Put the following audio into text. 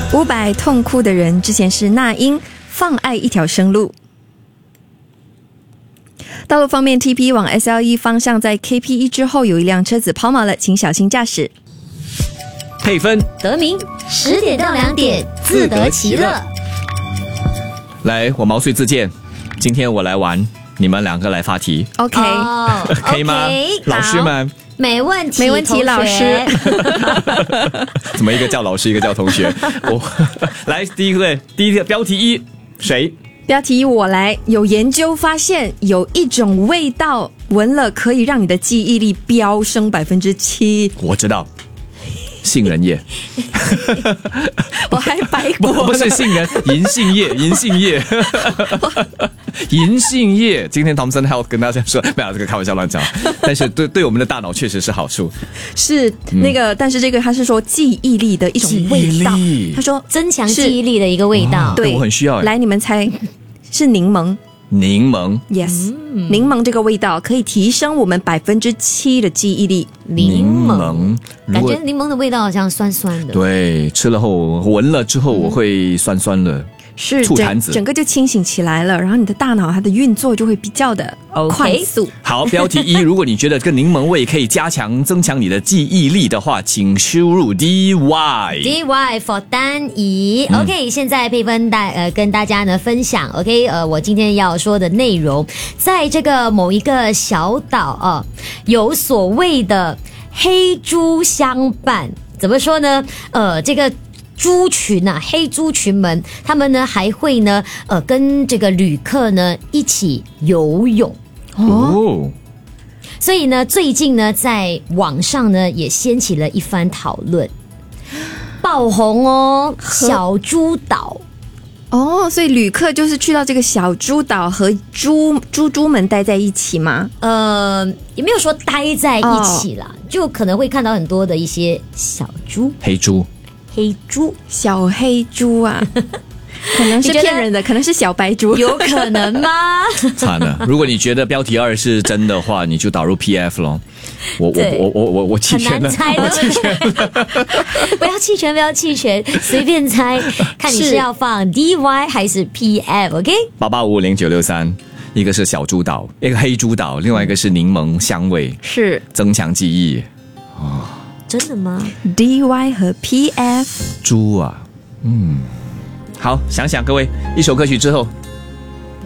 500痛哭的人，之前是那英放爱一条生路。道路方面 ，TP 往 SLE 方向在 KP1 之后有一辆车子抛锚了，请小心驾驶。 配分得名10点到2点，自得其乐。 来，我毛遂自荐，今天我来玩，你们2个来发题 OK， 可以吗？老师们， 没问题， 没问题，老师。 怎么一个叫老师，一个叫同学？来，第一个标题1，谁？ 标题1我来。有研究发现，有一种味道闻了可以让你的记忆力飙升7%。 我知道，杏仁叶。 我还白过不是杏仁，银杏叶，银杏叶。银杏叶，今天 Thomson Health 跟大家说，没有，这个开玩笑乱讲，但是对我们的大脑确实是好处。 是那个，但是这个他是说记忆力的一种味道，他说增强记忆力的一个味道。 对， 我很需要。 来，你们猜，是柠檬。 柠檬 ，yes，柠檬这个味道可以提升我们7%的记忆力。 柠檬，感觉柠檬的味道好像酸酸的。 对，吃了后闻了之后我会酸酸的。 是醋坛子， 整个就清醒起来了，然后你的大脑它的运作就会比较的快速。 好，标题1，如果你觉得跟柠檬味可以增强你的记忆力的话，请输入 DY。DY for 单怡。OK， 现在配分跟大家呢分享。OK， 我今天要说的内容，在这个某一个小岛有所谓的黑猪相伴。怎么说呢？这个猪群啊，黑猪群们，他们呢还会呢，跟这个旅客呢一起游泳哦。 所以呢，最近呢，在网上呢也掀起了一番讨论，爆红哦，小猪岛。 哦，所以旅客就是去到这个小猪岛和猪们待在一起吗？ 也没有说待在一起啦，就可能会看到很多的一些小猪、 黑猪。 小黑猪啊，可能是骗人的，可能是小白猪， 有可能吗？ 惨了！如果你觉得标题2是真的话，你就导入 PF 咯。我弃权了，我弃权了。 不要弃权，不要弃权，随便猜，看你是要放 DY 还是 PF。OK，88550963， 一个是小猪岛，一个黑猪岛，另外一个是柠檬香味， 是增强记忆。 真的吗 ？DY 和 PF 猪啊，好，想想各位，一首歌曲之后